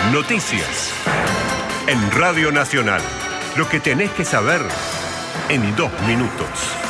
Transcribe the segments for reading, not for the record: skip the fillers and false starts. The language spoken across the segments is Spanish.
Noticias. En Radio Nacional. Lo que tenés que saber en 2 minutos.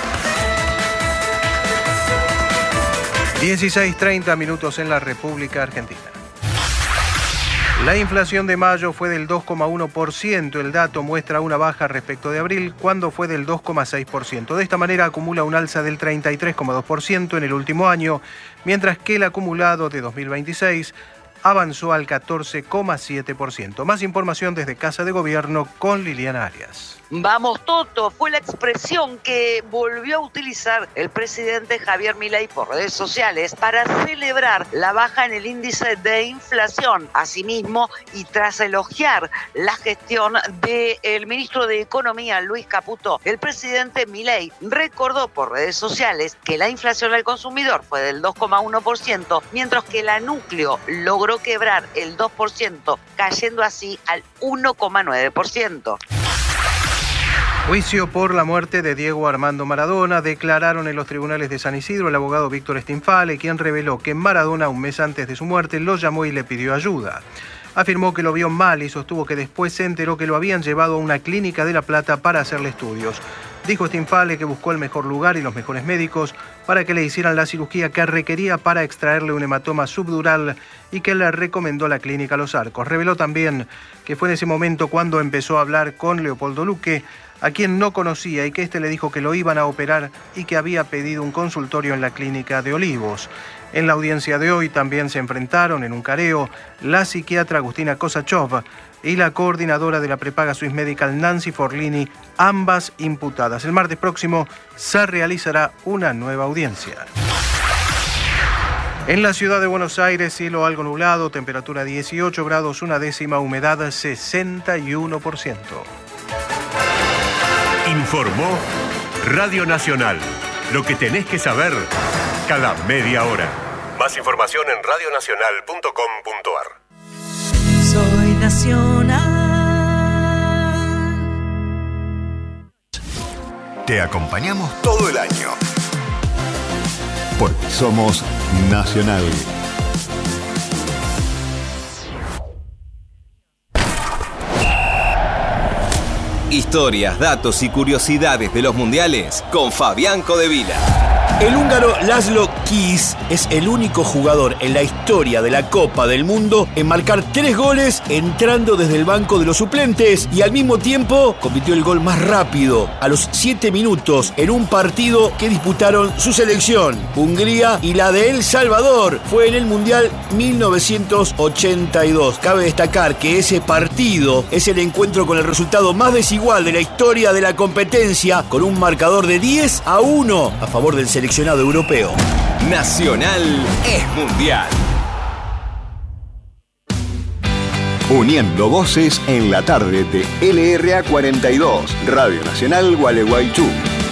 16:30 minutos en la República Argentina. La inflación de mayo fue del 2,1%. El dato muestra una baja respecto de abril, cuando fue del 2,6%. De esta manera acumula un alza del 33,2% en el último año, mientras que el acumulado de 2026 avanzó al 14,7%. Más información desde Casa de Gobierno con Liliana Arias. Vamos Toto, fue la expresión que volvió a utilizar el presidente Javier Milei por redes sociales para celebrar la baja en el índice de inflación. Asimismo, y tras elogiar la gestión del ministro de Economía, Luis Caputo, el presidente Milei recordó por redes sociales que la inflación al consumidor fue del 2,1%, mientras que la núcleo logró quebrar el 2%, cayendo así al 1,9%. Juicio por la muerte de Diego Armando Maradona. Declararon en los tribunales de San Isidro el abogado Víctor Stinfale, quien reveló que Maradona, un mes antes de su muerte, lo llamó y le pidió ayuda. Afirmó que lo vio mal y sostuvo que después se enteró que lo habían llevado a una clínica de La Plata para hacerle estudios. Dijo Stinfale que buscó el mejor lugar y los mejores médicos para que le hicieran la cirugía que requería para extraerle un hematoma subdural y que le recomendó la clínica Los Arcos. Reveló también que fue en ese momento cuando empezó a hablar con Leopoldo Luque, a quien no conocía, y que este le dijo que lo iban a operar y que había pedido un consultorio en la clínica de Olivos. En la audiencia de hoy también se enfrentaron en un careo la psiquiatra Agustina Kosachov y la coordinadora de la prepaga Swiss Medical Nancy Forlini, ambas imputadas. El martes próximo se realizará una nueva audiencia. En la ciudad de Buenos Aires, cielo algo nublado, temperatura 18 grados, una décima, humedad 61%. Informó Radio Nacional. Lo que tenés que saber cada media hora. Más información en radionacional.com.ar. Soy Nacional. Te acompañamos todo el año. Porque somos Nacional. Historias, datos y curiosidades de los mundiales con Fabián Codevila. El húngaro Laszlo Kiss es el único jugador en la historia de la Copa del Mundo en marcar 3 goles entrando desde el banco de los suplentes, y al mismo tiempo convirtió el gol más rápido a los 7 minutos en un partido que disputaron su selección, Hungría, y la de El Salvador. Fue en el Mundial 1982. Cabe destacar que ese partido es el encuentro con el resultado más desigual de la historia de la competencia, con un marcador de 10-1 a favor del seleccionado europeo. Nacional es mundial. Uniendo voces en la tarde de LRA 42, Radio Nacional Gualeguaychú.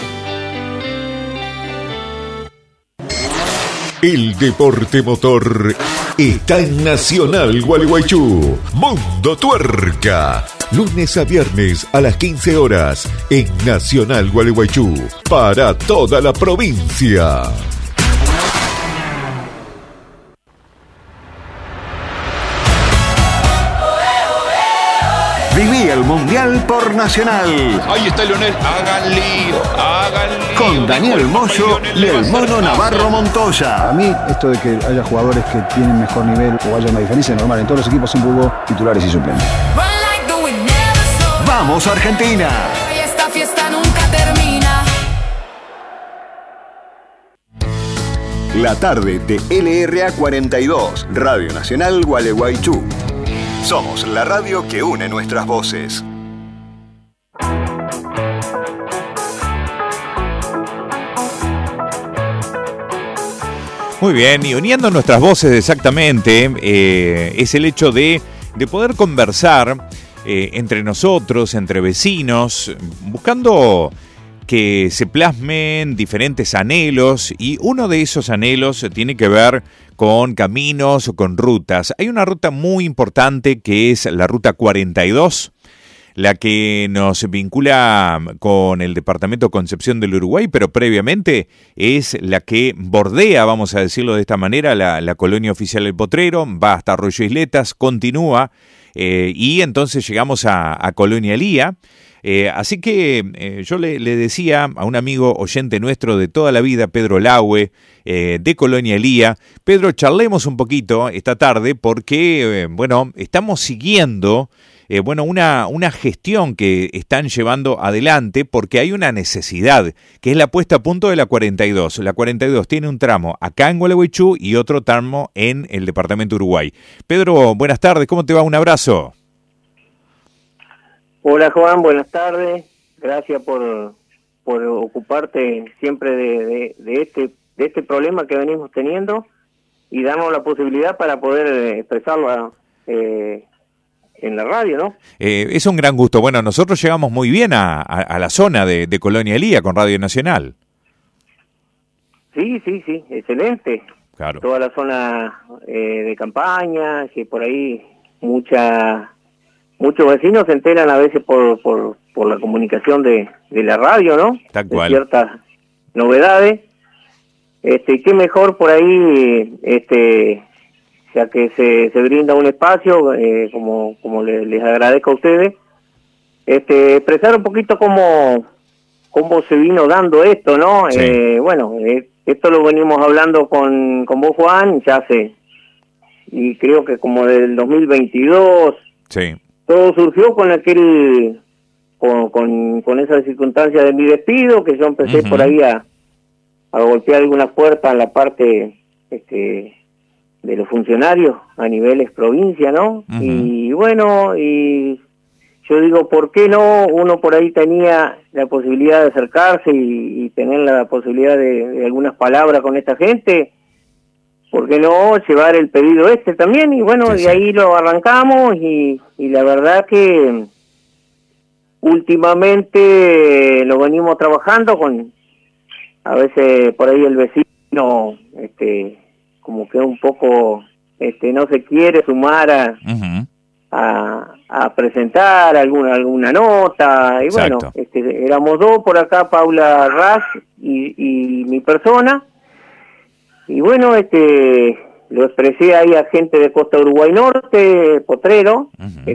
El deporte motor está en Nacional Gualeguaychú. Mundo Tuerca. Lunes a viernes a las 15 horas en Nacional Gualeguaychú. Para toda la provincia. Viví el Mundial por Nacional. Ahí está Lionel. Hagan lío. Con Daniel Moyo y el Mono Navarro Montoya. A mí, esto de que haya jugadores que tienen mejor nivel o haya una diferencia es normal. En todos los equipos siempre hubo titulares y suplentes. ¡Vamos, Argentina! Esta fiesta nunca termina. La tarde de LRA 42, Radio Nacional Gualeguaychú. Somos la radio que une nuestras voces. Muy bien, y uniendo nuestras voces exactamente, es el hecho de poder conversar entre nosotros, entre vecinos, buscando que se plasmen diferentes anhelos, y uno de esos anhelos tiene que ver con caminos o con rutas. Hay una ruta muy importante que es la Ruta 42, la que nos vincula con el departamento Concepción del Uruguay, pero previamente es la que bordea, vamos a decirlo de esta manera, la colonia oficial El Potrero, va hasta Arroyo Isletas, continúa, y entonces llegamos a Colonia Elía. Así que yo le decía a un amigo oyente nuestro de toda la vida, Pedro Laue, de Colonia Elía, Pedro, charlemos un poquito esta tarde porque, estamos siguiendo una gestión que están llevando adelante porque hay una necesidad, que es la puesta a punto de la 42. La 42 tiene un tramo acá en Gualeguaychú y otro tramo en el departamento Uruguay. Pedro, buenas tardes, ¿cómo te va? Un abrazo. Hola Juan, buenas tardes. Gracias por ocuparte siempre de este problema que venimos teniendo y darnos la posibilidad para poder expresarlo en la radio, ¿no? Es un gran gusto. Bueno, nosotros llegamos muy bien a la zona de Colonia Elía con Radio Nacional. Sí, excelente. Claro. Toda la zona de campaña, que por ahí muchos vecinos se enteran a veces por la comunicación de la radio, ¿no? Tal cual. De ciertas novedades. Qué mejor por ahí, ya que se brinda un espacio, como les agradezco a ustedes, expresar un poquito cómo se vino dando esto, ¿no? Sí. Esto lo venimos hablando con vos, Juan, ya hace, y creo que como del 2022. Sí. Todo surgió con esa circunstancia de mi despido, que yo empecé por ahí a golpear algunas puertas en la parte de los funcionarios a niveles provincia, ¿no? Y yo digo, ¿por qué no? Uno por ahí tenía la posibilidad de acercarse y tener la posibilidad de algunas palabras con esta gente. ¿Por qué no llevar el pedido también? Y de ahí lo arrancamos y la verdad que últimamente lo venimos trabajando a veces por ahí el vecino, como que un poco, no se quiere sumar a presentar alguna nota, y Exacto. Éramos dos por acá, Paula Raz y mi persona. Y lo expresé ahí a gente de Costa Uruguay Norte, Potrero,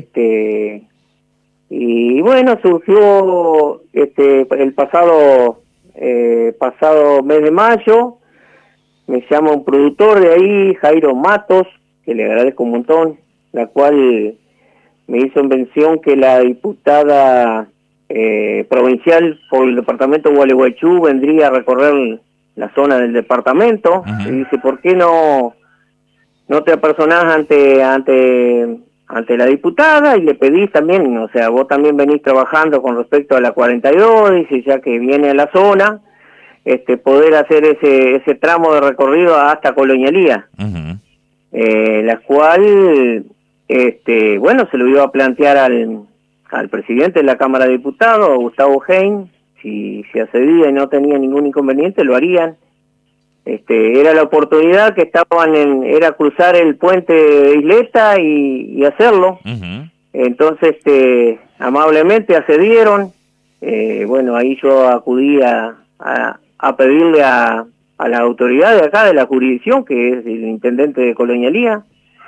y surgió el pasado mes de mayo, me llama un productor de ahí, Jairo Matos, que le agradezco un montón, la cual me hizo mención que la diputada provincial por el departamento de Gualeguaychú vendría a recorrer la zona del departamento, y dice, ¿por qué no te apersonás ante la diputada? Y le pedís también, vos también venís trabajando con respecto a la 42, dice, ya que viene a la zona, poder hacer ese tramo de recorrido hasta Colonia Elía, la cual, se lo iba a plantear al presidente de la Cámara de Diputados, Gustavo Hein. Si accedía y no tenía ningún inconveniente, lo harían. Era la oportunidad que era cruzar el puente de Isleta y hacerlo. Entonces, amablemente accedieron. Ahí yo acudí a pedirle a la autoridad de acá, de la jurisdicción, que es el intendente de Colonia Elía,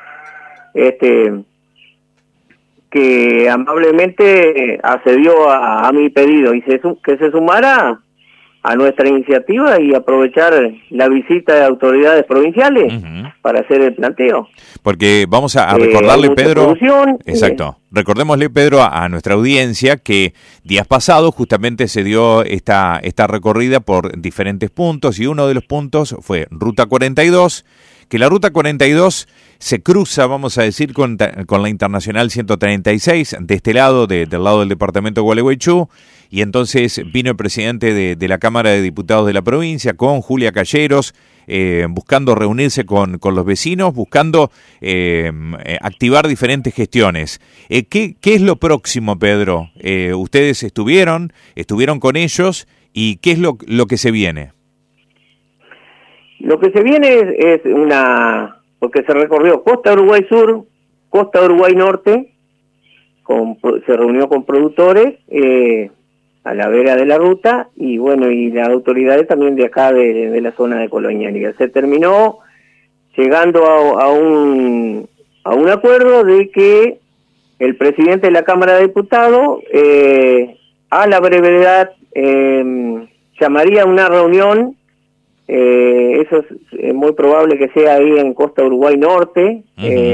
que amablemente accedió a mi pedido y que se sumara a nuestra iniciativa y aprovechar la visita de autoridades provinciales para hacer el planteo. Porque vamos a recordarle, Pedro, exacto, recordémosle, Pedro, a nuestra audiencia que días pasados justamente se dio esta recorrida por diferentes puntos, y uno de los puntos fue Ruta 42, que la Ruta 42 se cruza, vamos a decir, con la Internacional 136, de este lado, del lado del departamento de Gualeguaychú, y entonces vino el presidente de la Cámara de Diputados de la provincia con Julia Calleros, buscando reunirse con los vecinos, buscando activar diferentes gestiones. ¿Qué es lo próximo, Pedro? Ustedes estuvieron con ellos, ¿y qué es lo que se viene? Lo que se viene es porque se recorrió Costa Uruguay Sur, Costa Uruguay Norte, se reunió con productores a la vera de la ruta, y bueno, y las autoridades también de acá de la zona de Colonialía. Se terminó llegando a un acuerdo de que el presidente de la Cámara de Diputados a la brevedad llamaría una reunión, eso es muy probable que sea ahí en Costa Uruguay Norte,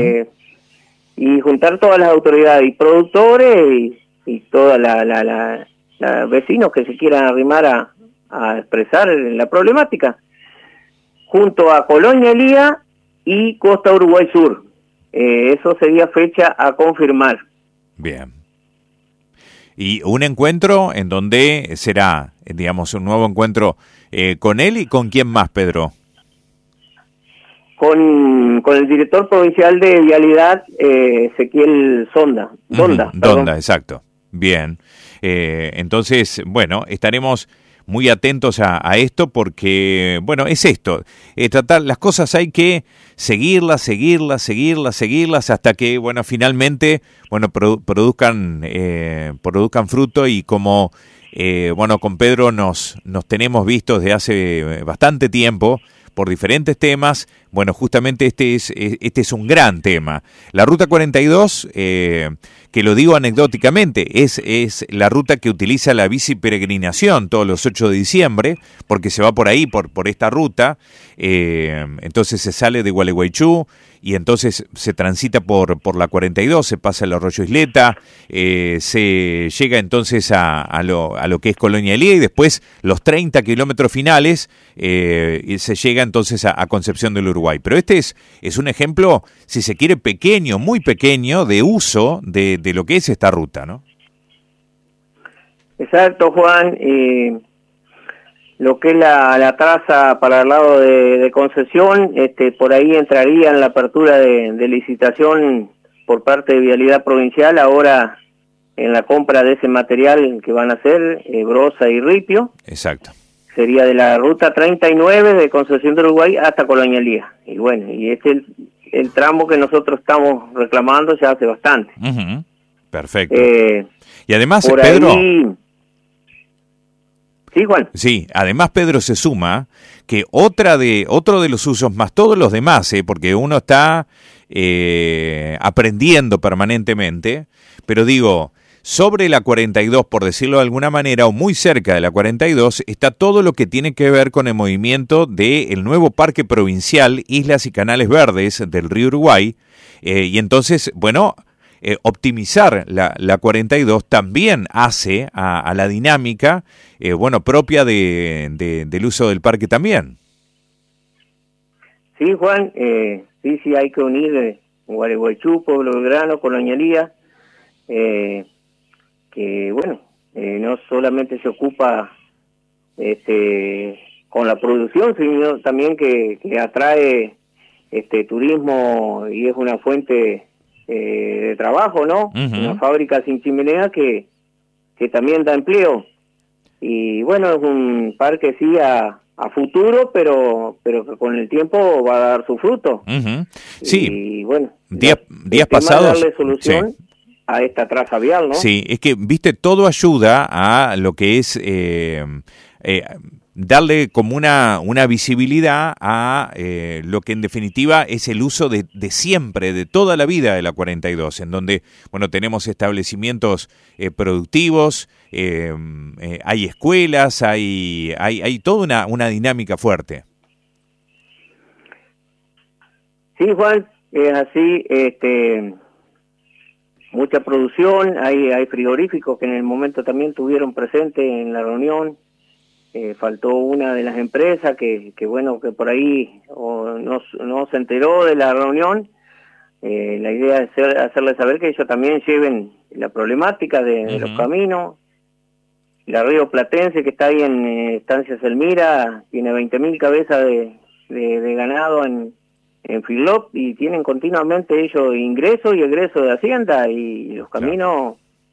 y juntar todas las autoridades y productores y todas las vecinos que se quieran arrimar a expresar la problemática, junto a Colonia Elía y Costa Uruguay Sur. Eso sería fecha a confirmar. Bien. Y un encuentro en donde será, digamos, un nuevo encuentro con él y con quién más, Pedro. Con el director provincial de Vialidad, Ezequiel Donda, exacto. Bien. Entonces, bueno, estaremos muy atentos a esto porque, bueno, es esto. Tratar las cosas hay que seguirlas hasta que, bueno, finalmente, bueno, produzcan fruto, y como, bueno, con Pedro nos tenemos vistos de hace bastante tiempo por diferentes temas. Bueno, justamente este es un gran tema. La Ruta 42, que lo digo anecdóticamente, es la ruta que utiliza la biciperegrinación todos los 8 de diciembre, porque se va por ahí, por esta ruta. Entonces se sale de Gualeguaychú y entonces se transita por la 42, se pasa el Arroyo Isleta, se llega entonces a lo que es Colonia Elía, y después los 30 kilómetros finales se llega entonces a Concepción del Uruguay. Pero este es un ejemplo, si se quiere, pequeño, muy pequeño, de uso de lo que es esta ruta, ¿no? Exacto, Juan. Lo que es la traza para el lado de Concepción, por ahí entraría en la apertura de licitación por parte de Vialidad Provincial, ahora en la compra de ese material que van a hacer, broza y ripio. Exacto. Sería de la ruta 39 de Concepción del Uruguay hasta Colonia Elía. Y bueno, y este es el tramo que nosotros estamos reclamando ya hace bastante. Perfecto. Y además, Pedro... Sí, Juan. Sí, además, Pedro, se suma que otro de los usos, más todos los demás, porque uno está aprendiendo permanentemente, pero digo, sobre la 42, por decirlo de alguna manera, o muy cerca de la 42, está todo lo que tiene que ver con el movimiento del nuevo Parque Provincial Islas y Canales Verdes del Río Uruguay, y entonces, bueno... optimizar la 42 también hace a la dinámica, bueno, propia del uso del parque también. Sí, Juan, sí, hay que unir Gualeguaychú, Pueblo Belgrano, Colonia Elía, que bueno, no solamente se ocupa con la producción, sino también que atrae turismo y es una fuente de trabajo, ¿no? Una fábrica sin chimenea que también da empleo. Y bueno, es un parque sí a futuro, pero que con el tiempo va a dar su fruto. Sí. Y bueno, días pasados, darle solución a esta traza vial, ¿no? Sí, es que, viste, todo ayuda a lo que es darle como una visibilidad a lo que en definitiva es el uso de siempre, de toda la vida de la 42, en donde, bueno, tenemos establecimientos productivos, hay escuelas, hay toda una dinámica fuerte. Sí, Juan, es así, mucha producción, hay frigoríficos que en el momento también tuvieron presente en la reunión. Faltó una de las empresas que bueno, que por ahí no se enteró de la reunión. La idea es hacerles saber que ellos también lleven la problemática de los caminos. La Río Platense, que está ahí en Estancias Elmira, tiene 20.000 cabezas de ganado en feedlot, y tienen continuamente ellos ingreso y egreso de Hacienda, y los caminos,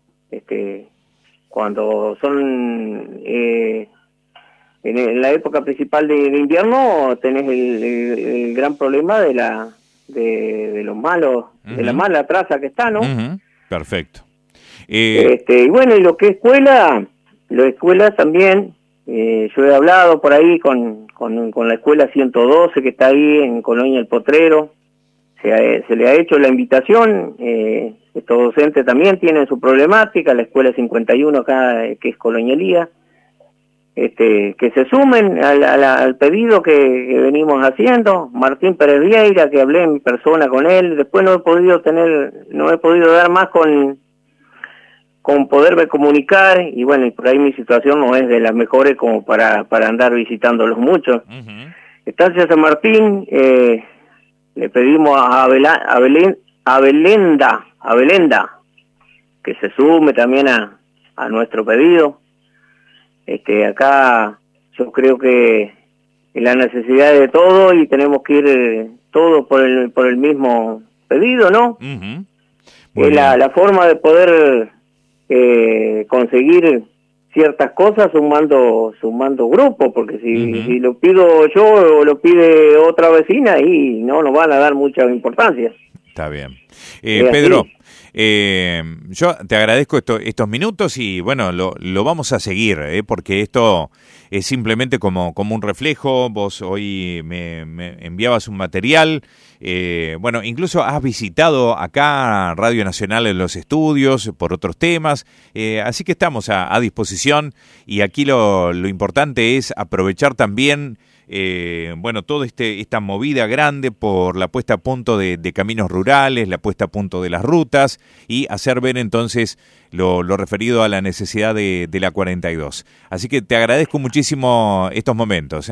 cuando son... en la época principal de invierno tenés el gran problema de los malos, de la mala traza que está, ¿no? Perfecto. Y bueno, y lo que es escuela también, yo he hablado por ahí con la escuela 112 que está ahí en Colonia El Potrero, se le ha hecho la invitación, estos docentes también tienen su problemática, la escuela 51 acá, que es Colonia Elía, que se sumen al pedido que venimos haciendo. Martín Pérez Vieira, que hablé en persona con él, después no he podido dar más con poderme comunicar, y bueno, y por ahí mi situación no es de las mejores como para andar visitándolos mucho. Estancia San Martín, le pedimos a Belenda que se sume también a nuestro pedido. Acá yo creo que la necesidad de todo, y tenemos que ir todos por el mismo pedido, ¿no? La forma de poder conseguir ciertas cosas sumando grupos, porque si lo pido yo o lo pide otra vecina, y no nos van a dar mucha importancia. Está bien. Pedro, yo te agradezco estos minutos, y bueno, lo vamos a seguir, porque esto es simplemente como un reflejo. Vos hoy me enviabas un material, bueno, incluso has visitado acá Radio Nacional en los estudios por otros temas, así que estamos a disposición, y aquí lo importante es aprovechar también bueno, toda esta movida grande por la puesta a punto de caminos rurales, la puesta a punto de las rutas, y hacer ver entonces lo referido a la necesidad de la 42. Así que te agradezco muchísimo estos momentos.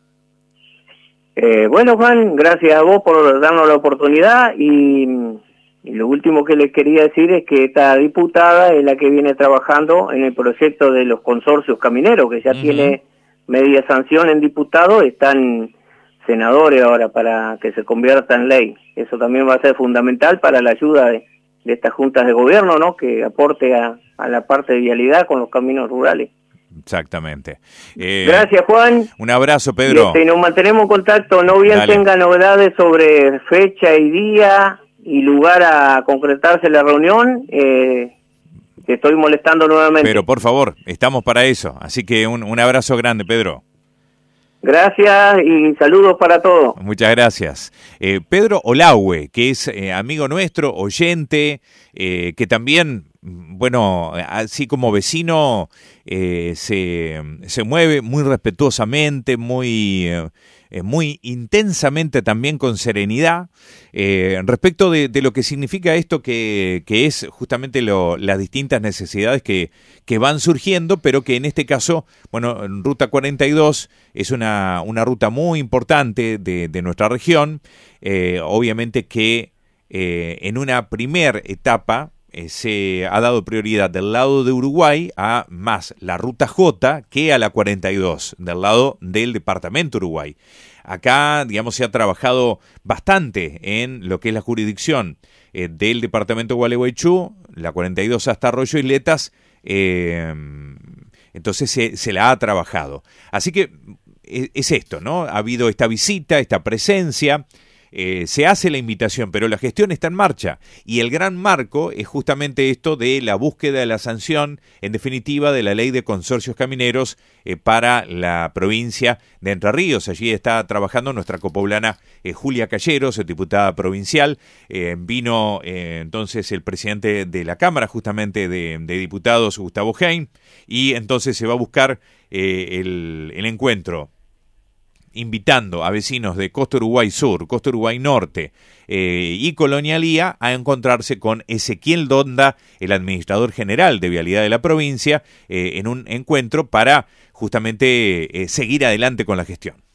Bueno, Juan, gracias a vos por darnos la oportunidad, y lo último que les quería decir es que esta diputada es la que viene trabajando en el proyecto de los consorcios camineros, que ya tiene media sanción en diputado, están senadores ahora para que se convierta en ley. Eso también va a ser fundamental para la ayuda de estas juntas de gobierno, ¿no? Que aporte a la parte de vialidad con los caminos rurales. Exactamente. Gracias, Juan. Un abrazo, Pedro. Nos mantenemos en contacto. No bien tenga novedades sobre fecha y día y lugar a concretarse la reunión, te estoy molestando nuevamente. Pero por favor, estamos para eso. Así que un abrazo grande, Pedro. Gracias y saludos para todos. Muchas gracias. Pedro Olaue, que es amigo nuestro, oyente, que también, bueno, así como vecino, se mueve muy respetuosamente, muy intensamente, también con serenidad, respecto de lo que significa esto, que es justamente las distintas necesidades que van surgiendo, pero que en este caso, bueno, Ruta 42 es una ruta muy importante de nuestra región, obviamente que en una primera etapa se ha dado prioridad del lado de Uruguay a más la Ruta J que a la 42, del lado del departamento Uruguay. Acá, digamos, se ha trabajado bastante en lo que es la jurisdicción del departamento Gualeguaychú, la 42 hasta Arroyo Isletas, entonces se la ha trabajado. Así que es esto, ¿no? Ha habido esta visita, esta presencia. Se hace la invitación, pero la gestión está en marcha, y el gran marco es justamente esto de la búsqueda de la sanción, en definitiva, de la ley de consorcios camineros para la provincia de Entre Ríos. Allí está trabajando nuestra copoblana Julia Calleros, diputada provincial. Vino entonces el presidente de la Cámara, justamente de Diputados, Gustavo Hein, y entonces se va a buscar el encuentro, invitando a vecinos de Costa Uruguay Sur, Costa Uruguay Norte y Colonia Elía a encontrarse con Ezequiel Donda, el administrador general de Vialidad de la provincia, en un encuentro para justamente seguir adelante con la gestión.